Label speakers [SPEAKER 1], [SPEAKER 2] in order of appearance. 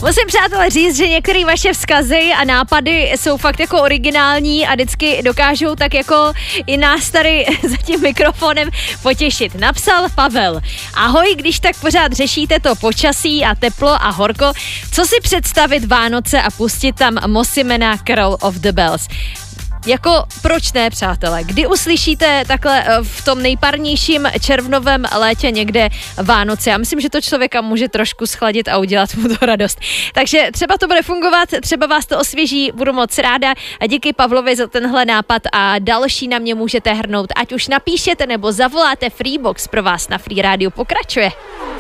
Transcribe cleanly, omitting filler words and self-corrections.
[SPEAKER 1] Musím, přátelé, říct, že některé vaše vzkazy a nápady jsou fakt jako originální a vždycky dokážou tak jako i nás tady za tím mikrofonem potěšit. Napsal Pavel: ahoj, když tak pořád řešíte to počasí a teplo a horko, co si představit Vánoce a pustit tam Mossimena Carol of the Bells? Jako proč ne, přátelé? Kdy uslyšíte takhle v tom nejparnějším červnovém létě někde Vánoce? Já myslím, že to člověka může trošku schladit a udělat mu to radost. Takže třeba to bude fungovat, třeba vás to osvěží, budu moc ráda a díky Pavlovi za tenhle nápad a další na mě můžete hrnout. Ať už napíšete nebo zavoláte, Freebox pro vás na Free Radio pokračuje.